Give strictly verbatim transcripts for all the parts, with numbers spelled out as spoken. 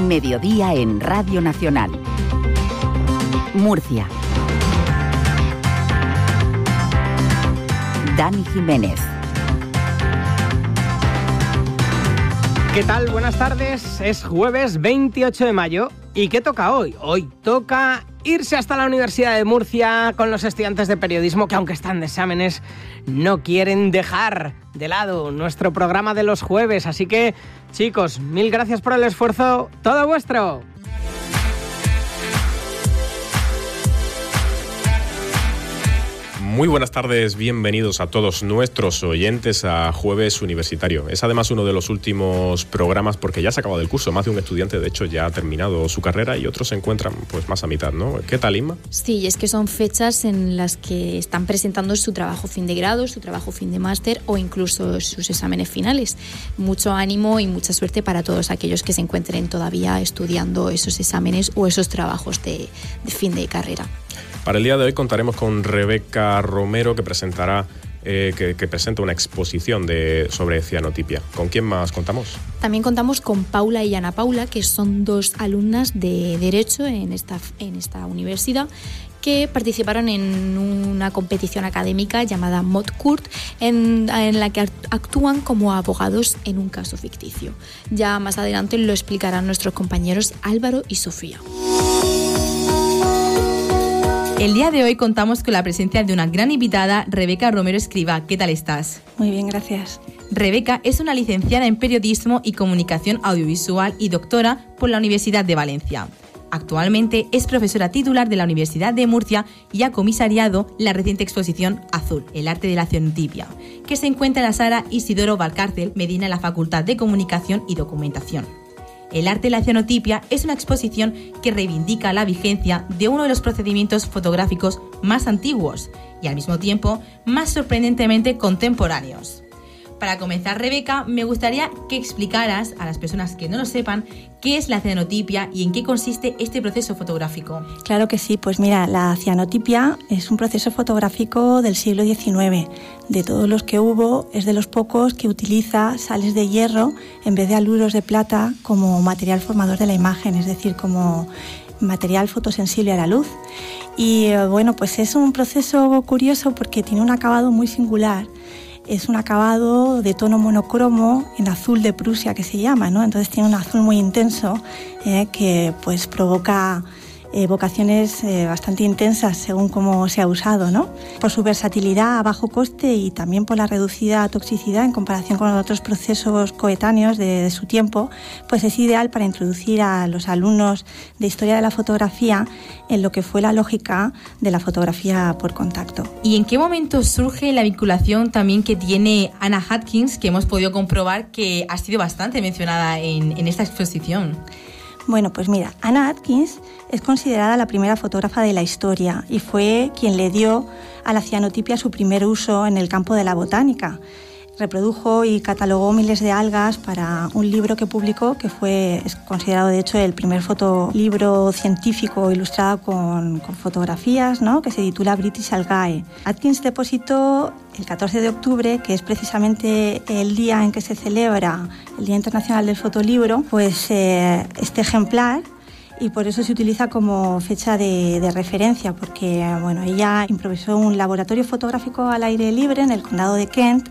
Mediodía en Radio Nacional. Murcia. Dani Jiménez. ¿Qué tal? Buenas tardes. Es jueves veintiocho de mayo. ¿Y qué toca hoy? Hoy toca irse hasta la Universidad de Murcia con los estudiantes de periodismo que, aunque están de exámenes, no quieren dejar de lado nuestro programa de los jueves. Así que, chicos, mil gracias por el esfuerzo. ¡Todo vuestro! Muy buenas tardes, bienvenidos a todos nuestros oyentes a Jueves Universitario. Es además uno de los últimos programas porque ya se ha acabado el curso. Más de un estudiante, de hecho, ya ha terminado su carrera y otros se encuentran pues más a mitad, ¿no? ¿Qué tal, Inma? Sí, es que son fechas en las que están presentando su trabajo fin de grado, su trabajo fin de máster o incluso sus exámenes finales. Mucho ánimo y mucha suerte para todos aquellos que se encuentren todavía estudiando esos exámenes o esos trabajos de, de fin de carrera. Para el día de hoy contaremos con Rebeca Romero, que presentará eh, que, que presenta una exposición de, sobre cianotipia. ¿Con quién más contamos? También contamos con Paula y Ana Paula, que son dos alumnas de Derecho en esta, en esta universidad, que participaron en una competición académica llamada Modcourt, en, en la que actúan como abogados en un caso ficticio. Ya más adelante lo explicarán nuestros compañeros Álvaro y Sofía. El día de hoy contamos con la presencia de una gran invitada, Rebeca Romero Escrivá. ¿Qué tal estás? Muy bien, gracias. Rebeca es una licenciada en Periodismo y Comunicación Audiovisual y doctora por la Universidad de Valencia. Actualmente es profesora titular de la Universidad de Murcia y ha comisariado la reciente exposición Azul, el arte de la cianotipia, que se encuentra en la sala Isidoro Valcárcel Medina en la Facultad de Comunicación y Documentación. El arte de la cianotipia es una exposición que reivindica la vigencia de uno de los procedimientos fotográficos más antiguos y al mismo tiempo más sorprendentemente contemporáneos. Para comenzar, Rebeca, me gustaría que explicaras a las personas que no lo sepan qué es la cianotipia y en qué consiste este proceso fotográfico. Claro que sí, pues mira, la cianotipia es un proceso fotográfico del siglo diecinueve. De todos los que hubo, es de los pocos que utiliza sales de hierro en vez de aluros de plata como material formador de la imagen, es decir, como material fotosensible a la luz. Y bueno, pues es un proceso curioso porque tiene un acabado muy singular. Es un acabado de tono monocromo en azul de Prusia, que se llama, ¿no? Entonces tiene un azul muy intenso eh, que pues provoca evocaciones eh, bastante intensas según cómo se ha usado, ¿no? Por su versatilidad a bajo coste y también por la reducida toxicidad en comparación con otros procesos coetáneos de, de su tiempo, pues es ideal para introducir a los alumnos de Historia de la Fotografía en lo que fue la lógica de la fotografía por contacto. ¿Y en qué momento surge la vinculación también que tiene Anna Atkins, que hemos podido comprobar que ha sido bastante mencionada en, en esta exposición? Bueno, pues mira, Anna Atkins es considerada la primera fotógrafa de la historia y fue quien le dio a la cianotipia su primer uso en el campo de la botánica. Reprodujo y catalogó miles de algas para un libro que publicó, que fue es considerado de hecho el primer fotolibro científico ilustrado con, con fotografías, ¿no? Que se titula British Algae. Atkins depositó el catorce de octubre, que es precisamente el día en que se celebra el Día Internacional del Fotolibro, pues eh, este ejemplar, y por eso se utiliza como fecha de, de referencia, porque bueno, ella improvisó un laboratorio fotográfico al aire libre en el condado de Kent,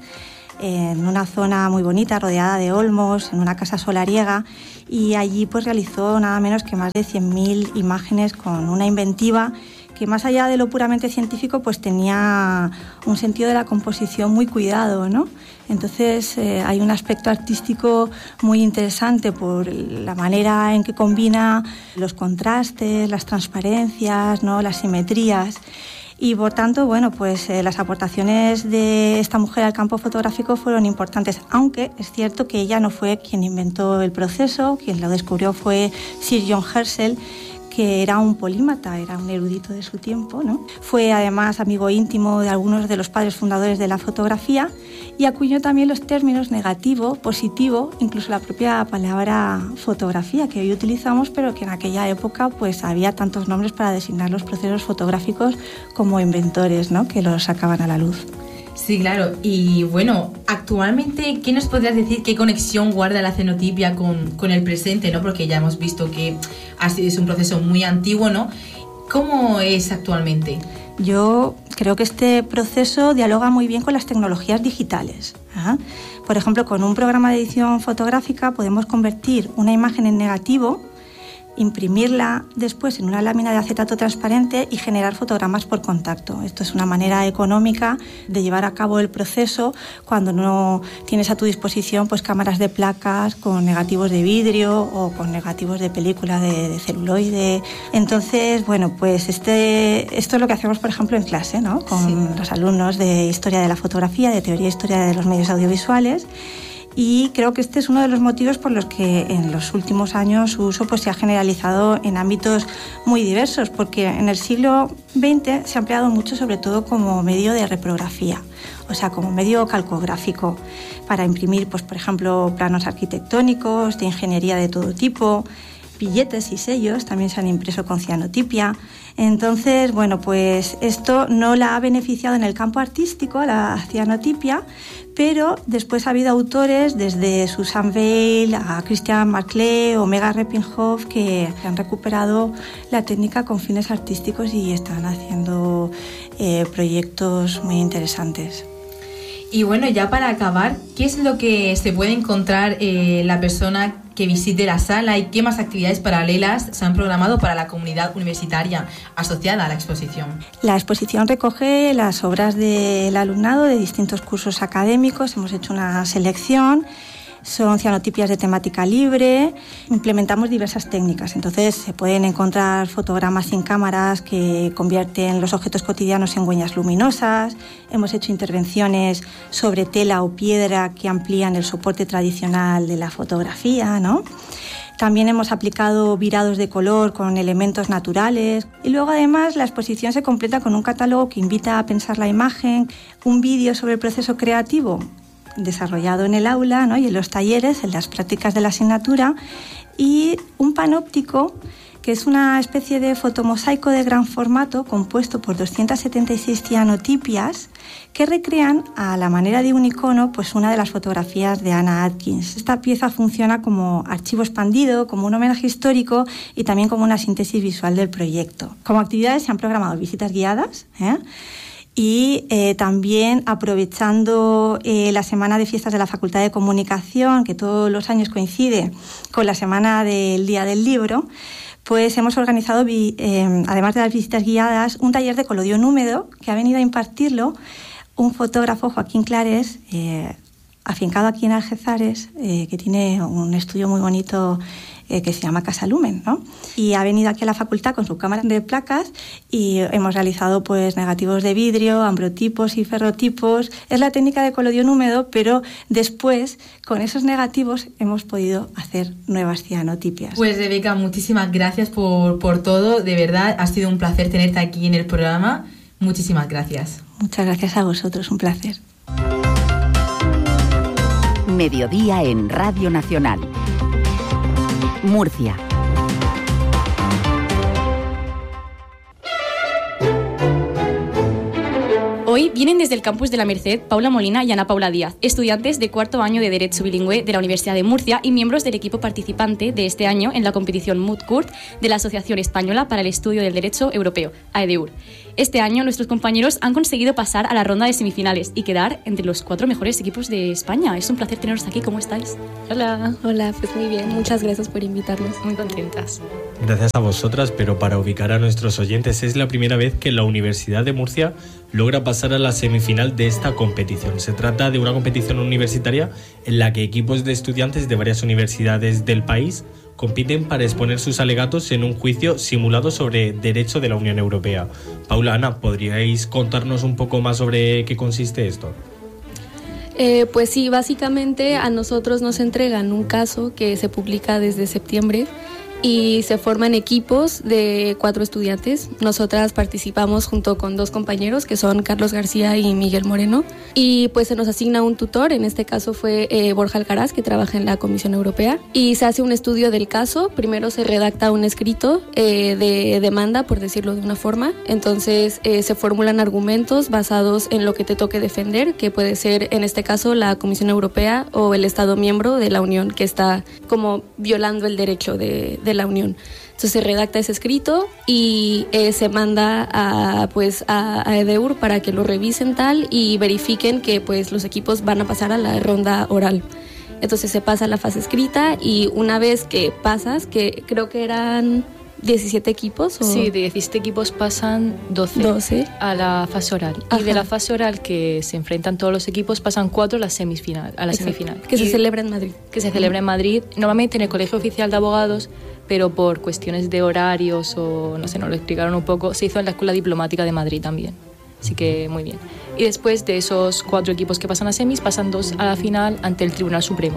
en una zona muy bonita, rodeada de olmos, en una casa solariega, y allí pues realizó nada menos que más de cien mil imágenes con una inventiva que, más allá de lo puramente científico, pues tenía un sentido de la composición muy cuidado, ¿no? Entonces eh, hay un aspecto artístico muy interesante por la manera en que combina los contrastes, las transparencias, ¿no? Las simetrías. Y por tanto, bueno, pues eh, las aportaciones de esta mujer al campo fotográfico fueron importantes, aunque es cierto que ella no fue quien inventó el proceso, quien lo descubrió fue Sir John Herschel, que era un polímata, era un erudito de su tiempo, ¿no? Fue además amigo íntimo de algunos de los padres fundadores de la fotografía y acuñó también los términos negativo, positivo, incluso la propia palabra fotografía que hoy utilizamos, pero que en aquella época pues había tantos nombres para designar los procesos fotográficos como inventores, ¿no? Que los sacaban a la luz. Sí, claro. Y bueno, actualmente, ¿qué nos podrías decir? ¿Qué conexión guarda la cenotipia con, con el presente, ¿no? Porque ya hemos visto que es un proceso muy antiguo, ¿no? ¿Cómo es actualmente? Yo creo que este proceso dialoga muy bien con las tecnologías digitales. ¿eh? Por ejemplo, con un programa de edición fotográfica podemos convertir una imagen en negativo, imprimirla después en una lámina de acetato transparente y generar fotogramas por contacto. Esto es una manera económica de llevar a cabo el proceso cuando no tienes a tu disposición pues cámaras de placas con negativos de vidrio o con negativos de película de, de celuloide. Entonces, bueno, pues este, esto es lo que hacemos, por ejemplo, en clase, ¿no? Con sí. los alumnos de Historia de la Fotografía, de Teoría e Historia de los Medios Audiovisuales. Y creo que este es uno de los motivos por los que en los últimos años su uso pues, se ha generalizado en ámbitos muy diversos, porque en el siglo veinte se ha empleado mucho, sobre todo como medio de reprografía, o sea, como medio calcográfico, para imprimir, pues, por ejemplo, planos arquitectónicos, de ingeniería de todo tipo, billetes y sellos también se han impreso con cianotipia. Entonces, bueno, pues esto no la ha beneficiado en el campo artístico, la cianotipia, pero después ha habido autores desde Susan Weil a Christian Marclay o Megan Repinhoff que han recuperado la técnica con fines artísticos y están haciendo eh, proyectos muy interesantes. Y bueno, ya para acabar, ¿qué es lo que se puede encontrar eh, la persona que visite la sala y qué más actividades paralelas se han programado para la comunidad universitaria asociada a la exposición? La exposición recoge las obras del alumnado de distintos cursos académicos. Hemos hecho una selección. Son cianotipias de temática libre, implementamos diversas técnicas, entonces se pueden encontrar fotogramas sin cámaras que convierten los objetos cotidianos en huellas luminosas, hemos hecho intervenciones sobre tela o piedra que amplían el soporte tradicional de la fotografía, ¿no? También hemos aplicado virados de color con elementos naturales y luego además la exposición se completa con un catálogo que invita a pensar la imagen, un vídeo sobre el proceso creativo desarrollado en el aula, ¿no? y en los talleres, en las prácticas de la asignatura, y un panóptico que es una especie de fotomosaico de gran formato compuesto por doscientas setenta y seis cianotipias que recrean a la manera de un icono pues una de las fotografías de Anna Atkins. Esta pieza funciona como archivo expandido, como un homenaje histórico y también como una síntesis visual del proyecto. Como actividades se han programado visitas guiadas, ¿eh? Y eh, también aprovechando eh, la Semana de Fiestas de la Facultad de Comunicación, que todos los años coincide con la Semana del Día del Libro, pues hemos organizado, eh, además de las visitas guiadas, un taller de colodión húmedo que ha venido a impartirlo un fotógrafo, Joaquín Clares, eh, afincado aquí en Algezares, eh, que tiene un estudio muy bonito eh, que se llama Casa Lumen, ¿no? Y ha venido aquí a la facultad con su cámara de placas y hemos realizado pues negativos de vidrio, ambrotipos y ferrotipos. Es la técnica de colodión húmedo, pero después con esos negativos hemos podido hacer nuevas cianotipias. Pues Rebeca, muchísimas gracias por, por todo. De verdad, ha sido un placer tenerte aquí en el programa. Muchísimas gracias. Muchas gracias a vosotros, un placer. Mediodía en Radio Nacional. Murcia. Hoy vienen desde el campus de la Merced Paula Molina y Ana Paula Díaz, estudiantes de cuarto año de Derecho Bilingüe de la Universidad de Murcia y miembros del equipo participante de este año en la competición Moodcourt de la Asociación Española para el Estudio del Derecho Europeo, AEDEUR. Este año nuestros compañeros han conseguido pasar a la ronda de semifinales y quedar entre los cuatro mejores equipos de España. Es un placer teneros aquí. ¿Cómo estáis? Hola. Hola, pues muy bien. Muchas gracias por invitarnos. Muy contentas. Gracias a vosotras, pero para ubicar a nuestros oyentes, es la primera vez que la Universidad de Murcia logra pasar a la semifinal de esta competición. Se trata de una competición universitaria en la que equipos de estudiantes de varias universidades del país compiten para exponer sus alegatos en un juicio simulado sobre derecho de la Unión Europea. Paula, Ana, ¿podríais contarnos un poco más sobre qué consiste esto? Eh, pues sí, básicamente a nosotros nos entregan un caso que se publica desde septiembre y se forman equipos de cuatro estudiantes. Nosotras participamos junto con dos compañeros que son Carlos García y Miguel Moreno, y pues se nos asigna un tutor. En este caso fue eh, Borja Alcaraz, que trabaja en la Comisión Europea, y se hace un estudio del caso. Primero se redacta un escrito eh, de demanda, por decirlo de una forma. Entonces eh, se formulan argumentos basados en lo que te toque defender, que puede ser en este caso la Comisión Europea o el Estado miembro de la Unión que está como violando el derecho de, de la Unión. Entonces se redacta ese escrito y eh, se manda a, pues, a, a EDEUR para que lo revisen tal y verifiquen que pues, los equipos van a pasar a la ronda oral. Entonces se pasa a la fase escrita y una vez que pasas, que creo que eran diecisiete equipos. ¿O? Sí, de diecisiete equipos pasan doce, doce a la fase oral. Ajá. Y de la fase oral que se enfrentan todos los equipos pasan cuatro a la semifinal. A la semifinal. Que y se celebra en Madrid. Que se celebra en Madrid, normalmente en el Colegio Oficial de Abogados, pero por cuestiones de horarios o no sé, nos lo explicaron un poco, se hizo en la Escuela Diplomática de Madrid también. Así que muy bien. Y después de esos cuatro equipos que pasan a semis, pasan dos a la final ante el Tribunal Supremo.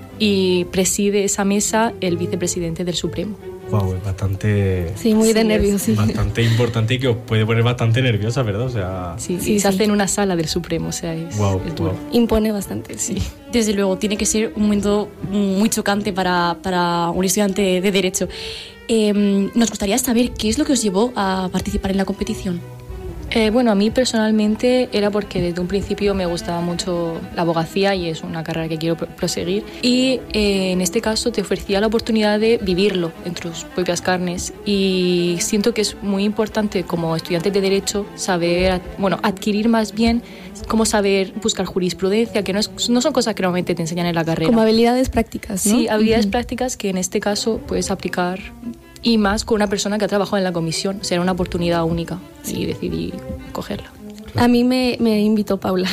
Y preside esa mesa el vicepresidente del Supremo. Wow, es bastante... Sí, muy sí, de nervios, sí. Bastante importante y que os puede poner bastante nerviosa, ¿verdad? O sea... Sí, sí, y se sí. hace en una sala del Supremo, o sea, es, wow, es duro. Wow. Impone bastante, sí. sí. Desde luego, tiene que ser un momento muy chocante para, para un estudiante de Derecho. Eh, nos gustaría saber qué es lo que os llevó a participar en la competición. Eh, bueno, a mí personalmente era porque desde un principio me gustaba mucho la abogacía y es una carrera que quiero proseguir, y eh, en este caso te ofrecía la oportunidad de vivirlo en tus propias carnes, y siento que es muy importante como estudiantes de Derecho saber, bueno, adquirir más bien cómo saber buscar jurisprudencia, que no, es, no son cosas que normalmente te enseñan en la carrera. Como habilidades prácticas, ¿no? Sí, habilidades uh-huh. prácticas que en este caso puedes aplicar, y más con una persona que ha trabajado en la comisión. O sea, era una oportunidad única y decidí cogerla. A mí me, me invitó Paula.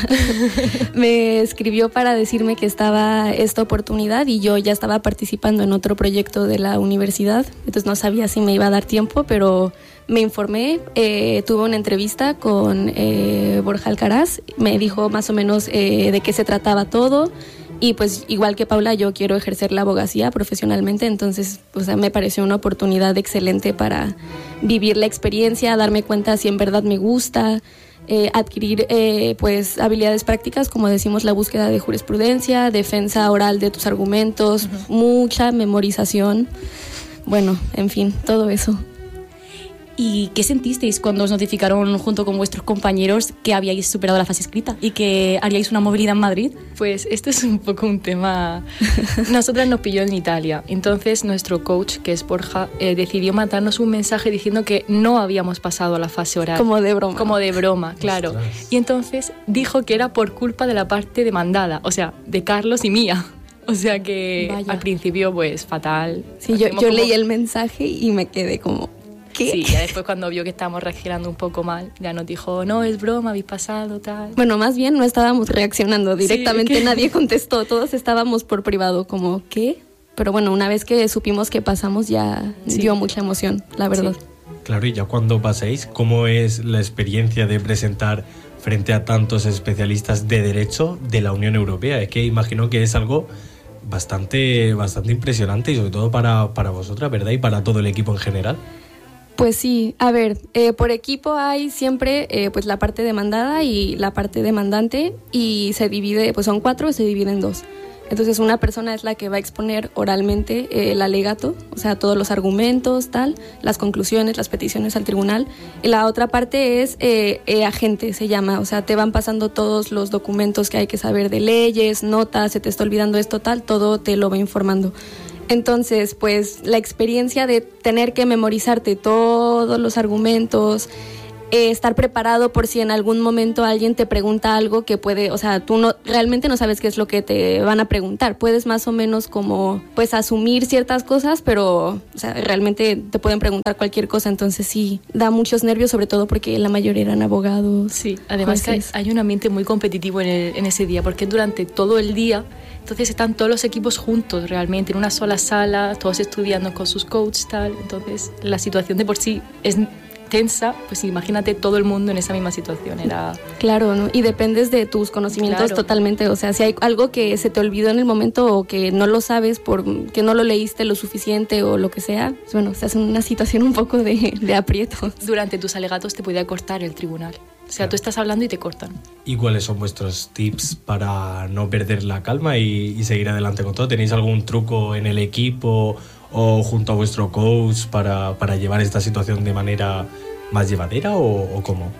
Me escribió para decirme que estaba esta oportunidad y yo ya estaba participando en otro proyecto de la universidad. Entonces no sabía si me iba a dar tiempo, pero me informé. Eh, tuve una entrevista con eh, Borja Alcaraz. Me dijo más o menos eh, de qué se trataba todo. Y pues igual que Paula, yo quiero ejercer la abogacía profesionalmente, entonces o sea, me pareció una oportunidad excelente para vivir la experiencia, darme cuenta si en verdad me gusta, eh, adquirir eh, pues habilidades prácticas, como decimos, la búsqueda de jurisprudencia, defensa oral de tus argumentos, uh-huh. mucha memorización, bueno, en fin, todo eso. ¿Y qué sentisteis cuando os notificaron junto con vuestros compañeros que habíais superado la fase escrita y que haríais una movilidad en Madrid? Pues este es un poco un tema... Nosotras nos pilló en Italia, entonces nuestro coach, que es Borja, eh, decidió mandarnos un mensaje diciendo que no habíamos pasado a la fase oral. Como de broma. Como de broma, claro. Ostras. Y entonces dijo que era por culpa de la parte demandada, o sea, de Carlos y mía. O sea que Vaya. Al principio, pues, fatal. Sí, yo, yo como... leí el mensaje y me quedé como... ¿Qué? Sí, ya después cuando vio que estábamos reaccionando un poco mal, ya nos dijo, no, es broma, habéis pasado, tal. Bueno, más bien no estábamos reaccionando directamente, sí, nadie contestó, todos estábamos por privado, como, ¿qué? Pero bueno, una vez que supimos que pasamos ya sí. dio mucha emoción, la verdad. Sí. Claro, y ya cuando paséis, ¿cómo es la experiencia de presentar frente a tantos especialistas de Derecho de la Unión Europea? Es que imagino que es algo bastante, bastante impresionante y sobre todo para, para vosotras, ¿verdad? Y para todo el equipo en general. Pues sí, a ver, eh, por equipo hay siempre eh, pues la parte demandada y la parte demandante y se divide, pues son cuatro, se divide en dos. Entonces una persona es la que va a exponer oralmente eh, el alegato, o sea, todos los argumentos, tal, las conclusiones, las peticiones al tribunal. Y la otra parte es eh, eh, agente, se llama, o sea, te van pasando todos los documentos que hay que saber de leyes, notas, se te está olvidando esto, tal, todo te lo va informando. Entonces, pues la experiencia de tener que memorizarte todos los argumentos, eh, estar preparado por si en algún momento alguien te pregunta algo que puede, o sea, tú no realmente no sabes qué es lo que te van a preguntar. Puedes más o menos como, pues, asumir ciertas cosas, pero, o sea, realmente te pueden preguntar cualquier cosa. Entonces sí, da muchos nervios, sobre todo porque la mayoría eran abogados. Sí, además que hay un ambiente muy competitivo en, el, en ese día, porque durante todo el día... Entonces están todos los equipos juntos realmente, en una sola sala, todos estudiando con sus coaches, tal. Entonces la situación de por sí es tensa, pues imagínate todo el mundo en esa misma situación. Era... Claro, ¿no? Y dependes de tus conocimientos Claro. totalmente. O sea, si hay algo que se te olvidó en el momento o que no lo sabes porque no lo leíste lo suficiente o lo que sea, pues bueno, estás en una situación un poco de, de aprietos. Durante tus alegatos te podía cortar el tribunal. O sea, Claro. tú estás hablando y te cortan. ¿Y cuáles son vuestros tips para no perder la calma y, y seguir adelante con todo? ¿Tenéis algún truco en el equipo o junto a vuestro coach para, para llevar esta situación de manera más llevadera o, o cómo?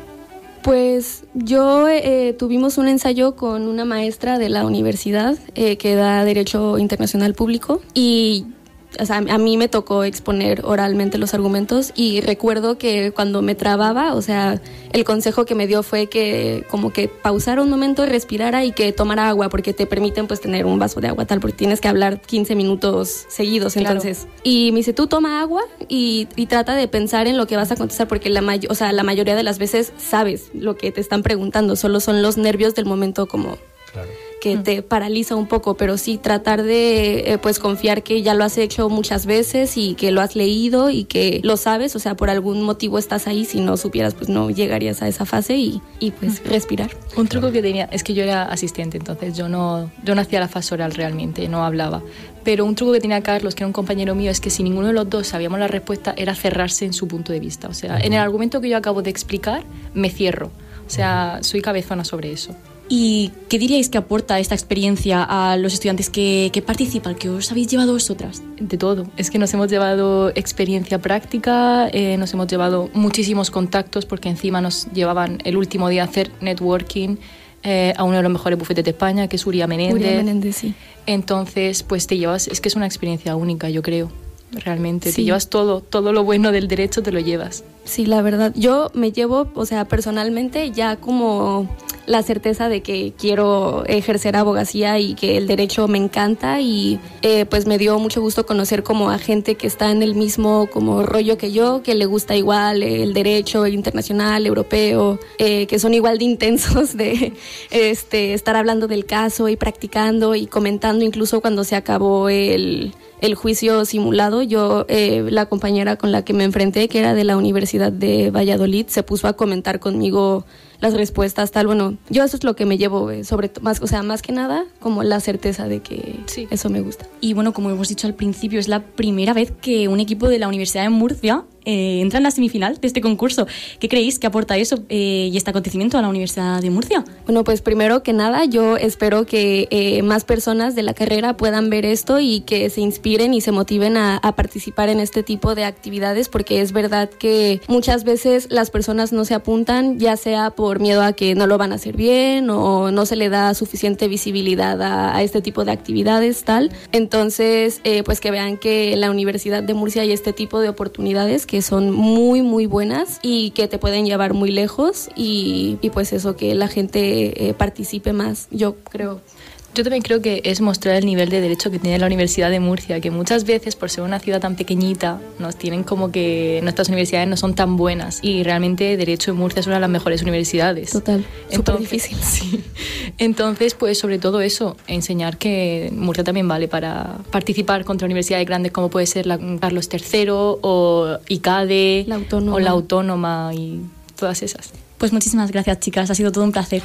Pues yo eh, tuvimos un ensayo con una maestra de la universidad eh, que da Derecho Internacional Público y... O sea, a mí me tocó exponer oralmente los argumentos y recuerdo que cuando me trababa, o sea, el consejo que me dio fue que como que pausara un momento, respirara y que tomara agua porque te permiten pues tener un vaso de agua tal porque tienes que hablar quince minutos seguidos, Claro. entonces. Y me dice, tú toma agua y, y trata de pensar en lo que vas a contestar porque la, may- o sea, la mayoría de las veces sabes lo que te están preguntando, solo son los nervios del momento como... Claro. que te paraliza un poco, pero sí tratar de eh, pues confiar que ya lo has hecho muchas veces y que lo has leído y que lo sabes, o sea, por algún motivo estás ahí, si no supieras pues no llegarías a esa fase y, y pues respirar. Un truco que tenía, es que yo era asistente, entonces yo no, yo no hacía la fase oral realmente, no hablaba. Pero un truco que tenía Carlos, que era un compañero mío, es que si ninguno de los dos sabíamos la respuesta, era cerrarse en su punto de vista. O sea, en el argumento que yo acabo de explicar, me cierro. O sea, soy cabezona sobre eso. ¿Y qué diríais que aporta esta experiencia a los estudiantes que, que participan, que os habéis llevado vosotras? De todo. Es que nos hemos llevado experiencia práctica, eh, nos hemos llevado muchísimos contactos porque encima nos llevaban el último día a hacer networking eh, a uno de los mejores bufetes de España, que es Uría Menéndez. Uría Menéndez, sí. Entonces, pues te llevas, es que es una experiencia única, yo creo. Realmente, Sí. te llevas todo, todo lo bueno del derecho te lo llevas. Sí, la verdad. Yo me llevo, o sea, personalmente ya como la certeza de que quiero ejercer abogacía y que el derecho me encanta y eh, pues me dio mucho gusto conocer como a gente que está en el mismo como rollo que yo, que le gusta igual el derecho internacional, europeo, eh, que son igual de intensos de este, estar hablando del caso y practicando y comentando incluso cuando se acabó el... el juicio simulado. Yo, eh, la compañera con la que me enfrenté, que era de la Universidad de Valladolid, se puso a comentar conmigo las respuestas, tal. Bueno, yo eso es lo que me llevo, eh, sobre más, o sea, más que nada, como la certeza de que Sí. eso me gusta. Y bueno, como hemos dicho al principio, es la primera vez que un equipo de la Universidad de Murcia eh, entra en la semifinal de este concurso. ¿Qué creéis que aporta eso eh, y este acontecimiento a la Universidad de Murcia? Bueno, pues primero que nada, yo espero que eh, más personas de la carrera puedan ver esto y que se inspiren y se motiven a, a participar en este tipo de actividades, porque es verdad que muchas veces las personas no se apuntan, ya sea por miedo a que no lo van a hacer bien o no se le da suficiente visibilidad a, a este tipo de actividades, tal. Entonces, eh, pues que vean que en la Universidad de Murcia hay este tipo de oportunidades que son muy, muy buenas y que te pueden llevar muy lejos y, y pues eso, que la gente eh, participe más, yo creo. Yo también creo que es mostrar el nivel de derecho que tiene la Universidad de Murcia, que muchas veces, por ser una ciudad tan pequeñita, nos tienen como que nuestras universidades no son tan buenas y realmente Derecho en Murcia es una de las mejores universidades. Total, súper Entonces, difícil. sí. Entonces, pues sobre todo eso, enseñar que Murcia también vale para participar contra universidades grandes como puede ser la Carlos tercero o ICADE La Autónoma. o la Autónoma y todas esas. Pues muchísimas gracias, chicas, ha sido todo un placer.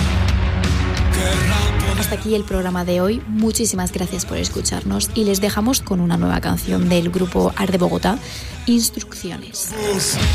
Hasta aquí el programa de hoy. Muchísimas gracias por escucharnos y les dejamos con una nueva canción del grupo Art de Bogotá, Instrucciones.